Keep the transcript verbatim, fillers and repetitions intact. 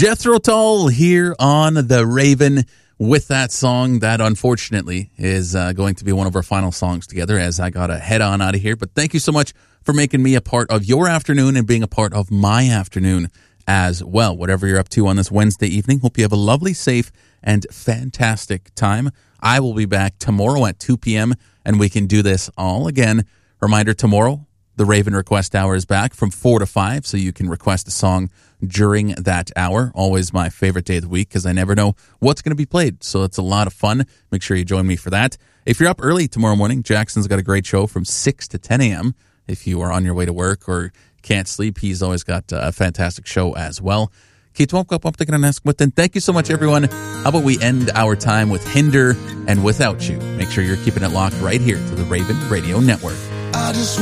Jethro Tull here on The Raven with that song that unfortunately is uh, going to be one of our final songs together as I got to head on out of here. But thank you so much for making me a part of your afternoon and being a part of my afternoon as well. Whatever you're up to on this Wednesday evening, hope you have a lovely, safe, and fantastic time. I will be back tomorrow at two p.m. and we can do this all again. Reminder, tomorrow, the Raven Request Hour is back from four to five, so you can request a song during that hour. Always my favorite day of the week because I never know what's going to be played, so it's a lot of fun. Make sure you join me for that. If you're up early tomorrow morning, Jackson's got a great show from six to ten a.m. If you are on your way to work or can't sleep, he's always got a fantastic show as well. Thank you so much, everyone. How about we end our time with Hinder and Without You? Make sure you're keeping it locked right here to the Raven Radio Network. I just